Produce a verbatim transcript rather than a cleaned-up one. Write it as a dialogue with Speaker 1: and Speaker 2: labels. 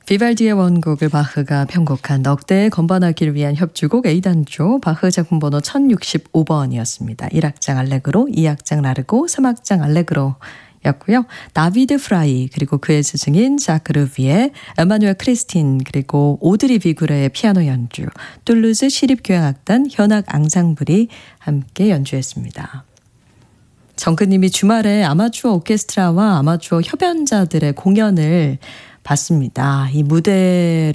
Speaker 1: 비발디의 원곡을 바흐가 편곡한 넉 대의 건반악기를 위한 협주곡 A단조 바흐 작품 번호 천육십오 번이었습니다. 일 악장 알레그로, 이 악장 라르고, 삼 악장 알레그로 였고요. 다비드 프라이 그리고 그의 스승인 자크 르비에, 에마누엘 크리스틴 그리고 오드리 비구레의 피아노 연주, 툴루즈 시립교향악단 현악 앙상블이 함께 연주했습니다. 정근님이 주말에 아마추어 오케스트라와 아마추어 협연자들의 공연을 봤습니다. 이 무대를